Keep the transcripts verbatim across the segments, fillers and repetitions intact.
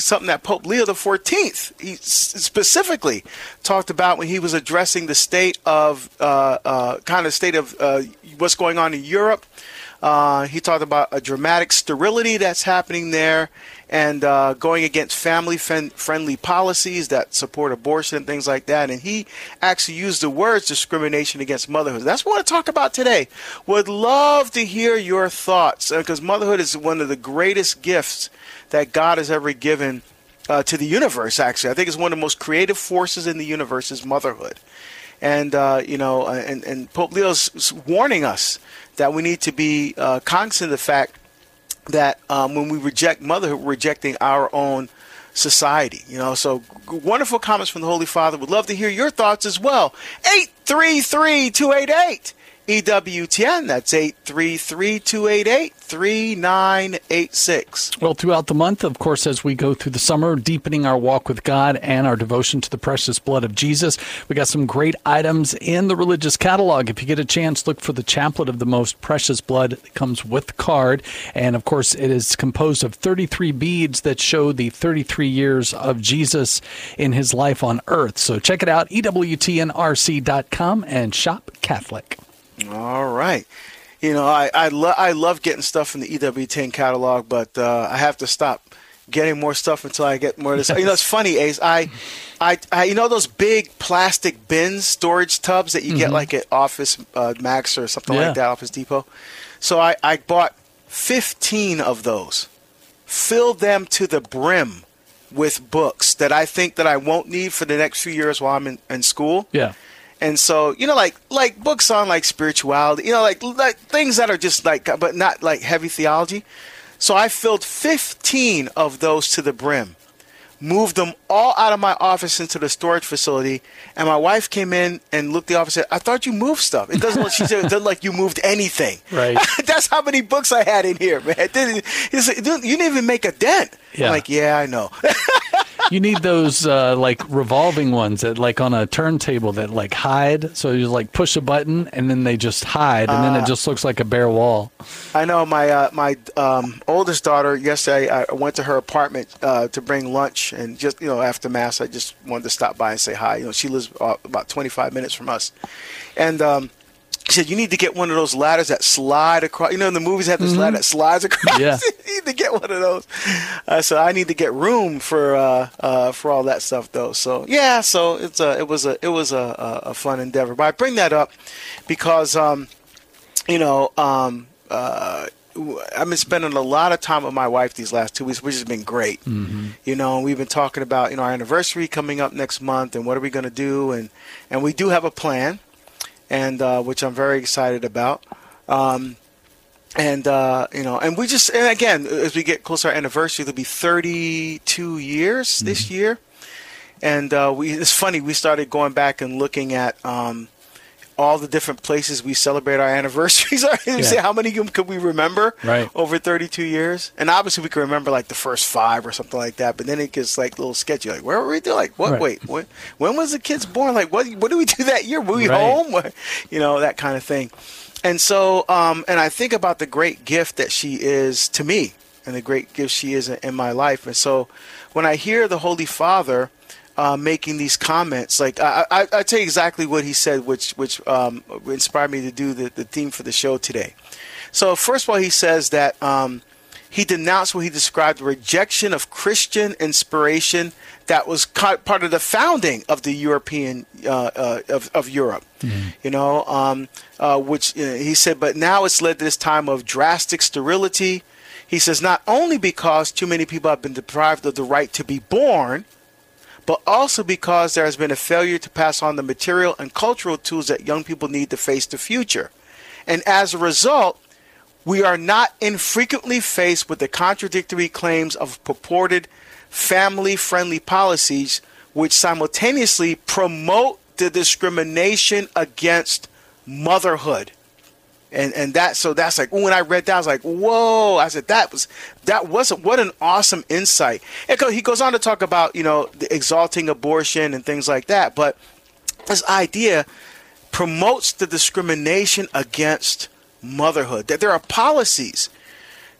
something that Pope Leo the fourteenth, he specifically talked about when he was addressing the state of, uh, uh, kind of state of uh, what's going on in Europe. Uh, he talked about a dramatic sterility that's happening there, and uh, going against family-friendly policies that support abortion and things like that. And he actually used the words discrimination against motherhood. That's what I want to talk about today. Would love to hear your thoughts, because motherhood is one of the greatest gifts that God has ever given uh, to the universe, actually. I think it's one of the most creative forces in the universe is motherhood. And, uh, you know, and, and Pope Leo's warning us that we need to be uh, cognizant of the fact that um, when we reject motherhood, we're rejecting our own society. You know, so wonderful comments from the Holy Father. Would love to hear your thoughts as well. eight three three, two eight eight, E W T N. That's eight three three, two eight eight, three nine eight six. Well, throughout the month, of course, as we go through the summer, deepening our walk with God and our devotion to the precious blood of Jesus, we got some great items in the religious catalog. If you get a chance, look for the Chaplet of the Most Precious Blood. It comes with the card. And, of course, it is composed of thirty-three beads that show the thirty-three years of Jesus in his life on earth. So check it out, E W T N R C dot com, and shop Catholic. All right. You know, I I, lo- I love getting stuff from the E W T N catalog, but uh, I have to stop getting more stuff until I get more of this. You know, it's funny, Ace. I, I, I, you know those big plastic bins, storage tubs that you mm-hmm. get like at Office uh, Max or something yeah. like that, Office Depot? So I, I bought fifteen of those, filled them to the brim with books that I think that I won't need for the next few years while I'm in, in school. Yeah. And so, you know, like like books on like spirituality, you know, like, like things that are just like, but not like heavy theology. So I filled fifteen of those to the brim, moved them all out of my office into the storage facility. And my wife came in and looked at the office and said, I thought you moved stuff. It doesn't look, she said, it doesn't like you moved anything. Right. That's how many books I had in here, man. It didn't, it's, you didn't even make a dent. Yeah. I'm like, yeah, I know. You need those uh, like revolving ones that like on a turntable that like hide. So you like push a button and then they just hide, and then uh, it just looks like a bare wall. I know my uh, my um, oldest daughter. Yesterday, I went to her apartment uh, to bring lunch, and just you know after mass, I just wanted to stop by and say hi. You know, she lives uh, about twenty-five minutes from us, and. Um, She said, you need to get one of those ladders that slide across. You know, in the movies, have this mm-hmm. ladder that slides across. Yeah. You need to get one of those. Uh, so I need to get room for uh, uh, for all that stuff, though. So yeah, so it's a, it was a it was a, a fun endeavor. But I bring that up because, um, you know, um, uh, I've been spending a lot of time with my wife these last two weeks, which has been great. Mm-hmm. You know, we've been talking about you know our anniversary coming up next month, and what are we going to do, and and we do have a plan. And uh, which I'm very excited about, um, and uh, you know, and we just and again as we get closer to our anniversary, it'll be thirty-two years mm-hmm. this year, and uh, we it's funny we started going back and looking at um, all the different places we celebrate our anniversaries. yeah. Say how many of them could we remember right. over thirty-two years, and obviously we can remember like the first five or something like that. But then it gets like a little sketchy. Like where were we doing? Like what? Right. Wait, what, when was the kids born? Like what? What did we do that year? Were we right. home? You know that kind of thing. And so, um, and I think about the great gift that she is to me, and the great gift she is in my life. And so, when I hear the Holy Father. Uh, making these comments, like I, I, I tell you exactly what he said, which which um, inspired me to do the, the theme for the show today. So first of all, he says that um, he denounced what he described the rejection of Christian inspiration that was part of the founding of the European uh, uh, of, of Europe. Mm-hmm. You know, um, uh, which you know, he said, but now it's led to this time of drastic sterility. He says not only because too many people have been deprived of the right to be born, but also because there has been a failure to pass on the material and cultural tools that young people need to face the future. And as a result, we are not infrequently faced with the contradictory claims of purported family-friendly policies which simultaneously promote the discrimination against motherhood. And and that so that's like when I read that I was like, whoa! I said that was that wasn't what an awesome insight. And he goes on to talk about you know the exalting abortion and things like that, but this idea promotes the discrimination against motherhood. That there are policies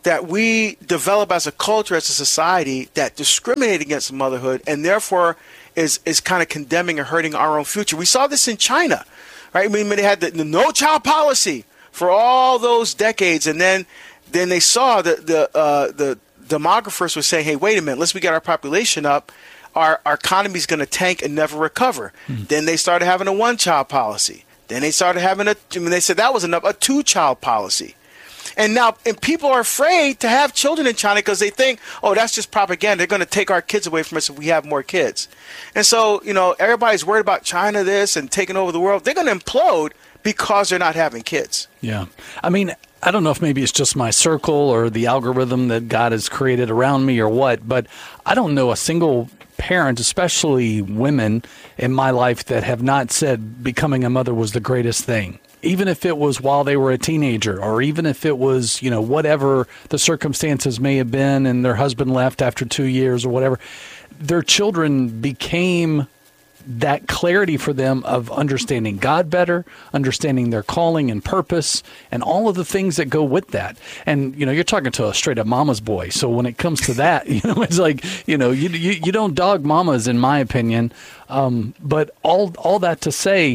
that we develop as a culture, as a society, that discriminate against motherhood and therefore is is kind of condemning and hurting our own future. We saw this in China, right? I mean, they had the, the no child policy for all those decades, and then then they saw that the uh, the demographers were saying, "Hey, wait a minute, unless we get our population up, our our economy is going to tank and never recover." Mm. Then they started having a one child policy. Then they started having a. I mean, they said that was enough, a two child policy. And now and people are afraid to have children in China because they think, oh, that's just propaganda. They're going to take our kids away from us if we have more kids. And so, you know, everybody's worried about China this and taking over the world. They're going to implode because they're not having kids. Yeah. I mean, I don't know if maybe it's just my circle or the algorithm that God has created around me or what, but I don't know a single parent, especially women in my life, that have not said becoming a mother was the greatest thing. Even if it was while they were a teenager, or even if it was, you know, whatever the circumstances may have been and their husband left after two years or whatever, their children became that clarity for them of understanding God better, understanding their calling and purpose, and all of the things that go with that. And, you know, you're talking to a straight up mama's boy. So when it comes to that, you know, it's like, you know, you you, you don't dog mamas, in my opinion. Um, but all all that to say,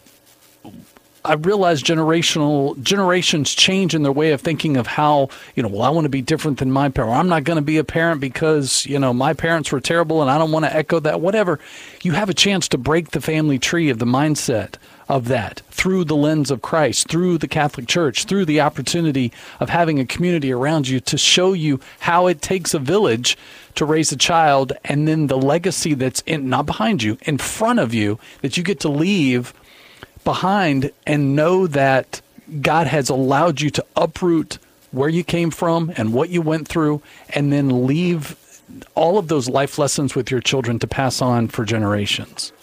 I realize generational generations change in their way of thinking of how, you know, well, I want to be different than my parent. Or I'm not going to be a parent because, you know, my parents were terrible and I don't want to echo that, whatever. You have a chance to break the family tree of the mindset of that through the lens of Christ, through the Catholic Church, through the opportunity of having a community around you to show you how it takes a village to raise a child, and then the legacy that's in, not behind you, in front of you, that you get to leave behind, and know that God has allowed you to uproot where you came from and what you went through, and then leave all of those life lessons with your children to pass on for generations.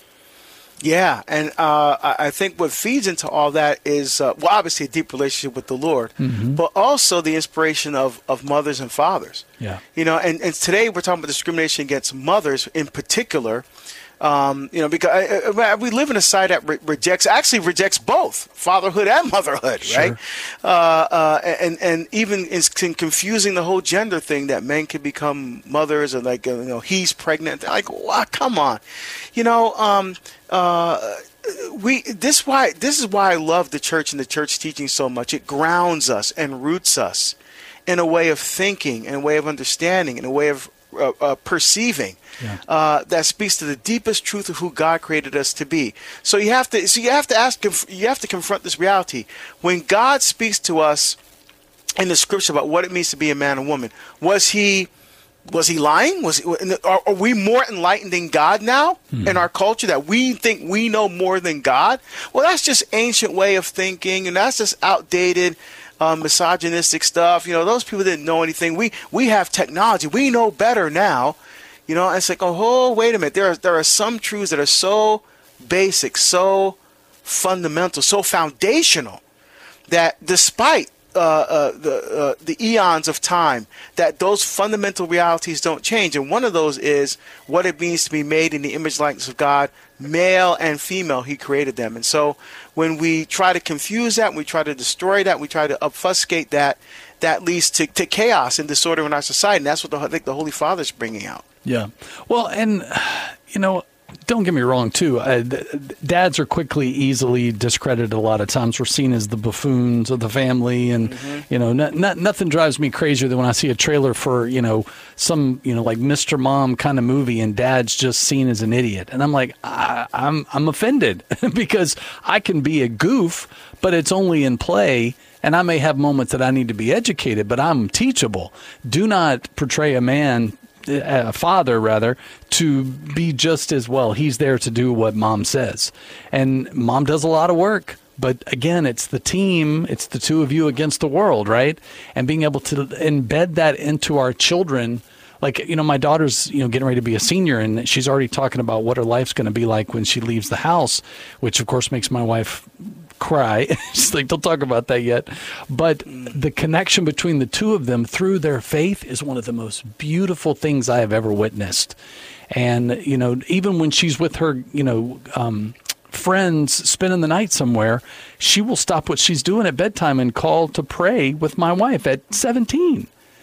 Yeah, and uh, I think what feeds into all that is, uh, well, obviously a deep relationship with the Lord, mm-hmm. but also the inspiration of, of mothers and fathers. Yeah, you know, and, and today we're talking about discrimination against mothers in particular. Um, you know, because I, I, we live in a society that re- rejects, actually rejects both fatherhood and motherhood, sure. right? Uh, uh, and and even is confusing the whole gender thing, that men can become mothers, and like, you know, he's pregnant. They're like, wow, come on, you know. Um, uh, we this why this is why I love the church and the church teaching so much. It grounds us and roots us in a way of thinking, in a way of understanding, in a way of uh, uh, perceiving. Yeah. Uh, that speaks to the deepest truth of who God created us to be. So you have to, so you have to ask, you have to confront this reality. When God speaks to us in the scripture about what it means to be a man and woman, was he, was he lying? Was he, are, are we more enlightened than God now hmm. in our culture, that we think we know more than God? Well, that's just ancient way of thinking, and that's just outdated, uh, misogynistic stuff. You know, those people didn't know anything. We we have technology. We know better now. You know, it's like, oh, wait a minute. There are, there are some truths that are so basic, so fundamental, so foundational, that despite uh, uh, the uh, the eons of time, that those fundamental realities don't change. And one of those is what it means to be made in the image and likeness of God, male and female. He created them. And so when we try to confuse that, when we try to destroy that, we try to obfuscate that, that leads to, to chaos and disorder in our society. And that's what the, I think the Holy Father is bringing out. Yeah. Well, and, you know, don't get me wrong, too. Uh, dads are quickly, easily discredited a lot of times. We're seen as the buffoons of the family. And, mm-hmm. you know, not, not, nothing drives me crazier than when I see a trailer for, you know, some, you know, like Mister Mom kind of movie, and dad's just seen as an idiot. And I'm like, I, I'm, I'm offended because I can be a goof, but it's only in play. And I may have moments that I need to be educated, but I'm teachable. Do not portray a man, a father rather, to be just as well. He's there to do what mom says. And mom does a lot of work. But again, it's the team. It's the two of you against the world, right? And being able to embed that into our children. Like, you know, my daughter's, you know, getting ready to be a senior, and she's already talking about what her life's going to be like when she leaves the house, which of course makes my wife cry. She's like, don't talk about that yet. But the connection between the two of them through their faith is one of the most beautiful things I have ever witnessed. And, you know, even when she's with her, you know, um, friends spending the night somewhere, she will stop what she's doing at bedtime and call to pray with my wife at seventeen.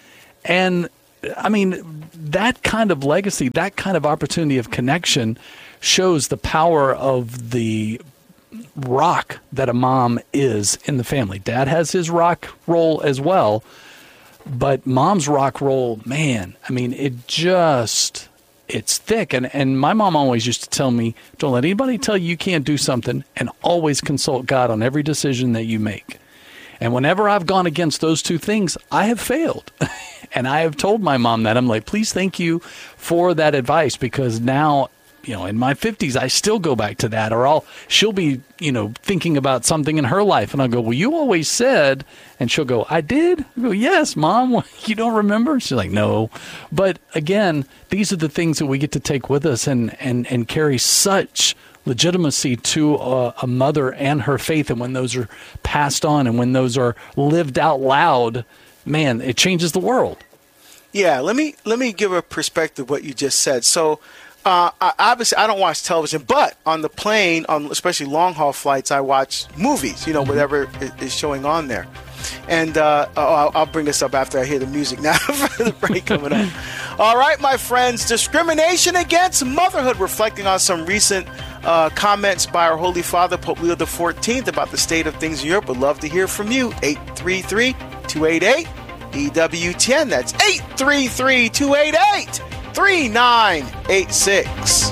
And I mean, that kind of legacy, that kind of opportunity of connection shows the power of the rock that a mom is in the family. Dad has his rock role as well, but mom's rock role, man, I mean, it just, it's thick. And, and my mom always used to tell me, don't let anybody tell you you can't do something, and always consult God on every decision that you make. And whenever I've gone against those two things, I have failed. And I have told my mom that. I'm like, please, thank you for that advice, because now, you know, in my fifties, I still go back to that. Or I'll, she'll be, you know, thinking about something in her life. And I'll go, well, you always said. And she'll go, I did? I go, yes, Mom. You don't remember? She's like, no. But again, these are the things that we get to take with us and, and, and carry such legitimacy to a, a mother and her faith. And when those are passed on and when those are lived out loud, man, it changes the world. Yeah, let me let me give a perspective of what you just said. So, uh, I, obviously, I don't watch television, but on the plane, on especially long haul flights, I watch movies. You know, mm-hmm. whatever is showing on there. And uh, I'll, I'll bring this up after I hear the music now for the break coming up. All right, my friends, discrimination against motherhood, reflecting on some recent uh, comments by our Holy Father, Pope Leo the fourteenth, about the state of things in Europe. Would love to hear from you. eight three three, two eight eight, E W T N. That's eight three three, two eight eight, three nine eight six.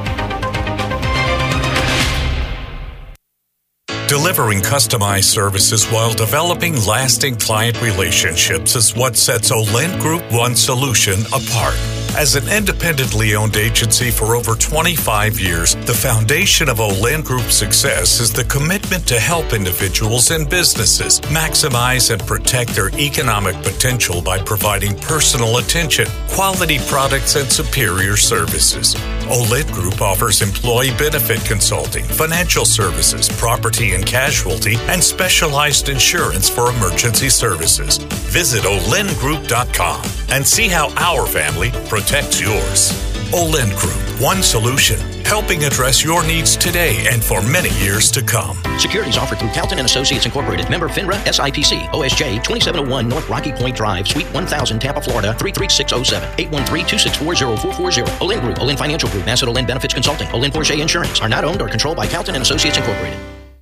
Delivering customized services while developing lasting client relationships is what sets Olent Group One Solution apart. As an independently owned agency for over twenty-five years, the foundation of Olent Group's success is the commitment to help individuals and businesses maximize and protect their economic potential by providing personal attention, quality products, and superior services. Olent Group offers employee benefit consulting, financial services, property and casualty, and specialized insurance for emergency services. Visit olent group dot com and see how our family protects yours. Olent Group, one solution, helping address your needs today and for many years to come. Securities offered through Calton and Associates Incorporated. Member FINRA, S I P C, O S J twenty-seven oh one North Rocky Point Drive, Suite one thousand, Tampa, Florida three three six oh seven, eight one three, two six four, oh four four oh. Olent Group, Olent Financial Group, Asset Olent Benefits Consulting, Olent Porsche Insurance are not owned or controlled by Calton and Associates Incorporated.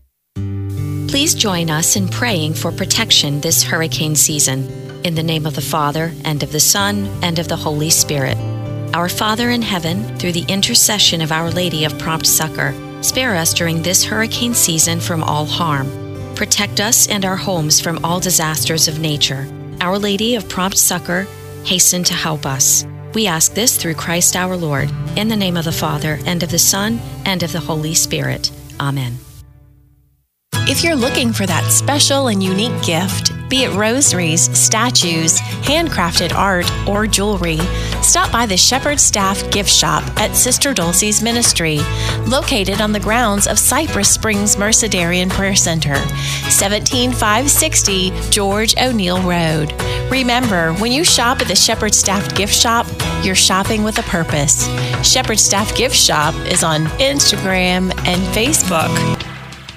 Please join us in praying for protection this hurricane season. In the name of the Father, and of the Son, and of the Holy Spirit. Our Father in heaven, through the intercession of Our Lady of Prompt Succor, spare us during this hurricane season from all harm. Protect us and our homes from all disasters of nature. Our Lady of Prompt Succor, hasten to help us. We ask this through Christ our Lord, in the name of the Father, and of the Son, and of the Holy Spirit. Amen. If you're looking for that special and unique gift, be it rosaries, statues, handcrafted art, or jewelry, stop by the Shepherd Staff Gift Shop at Sister Dulcie's Ministry, located on the grounds of Cypress Springs Mercedarian Prayer Center, seventeen five sixty George O'Neill Road. Remember, when you shop at the Shepherd Staff Gift Shop, you're shopping with a purpose. Shepherd Staff Gift Shop is on Instagram and Facebook.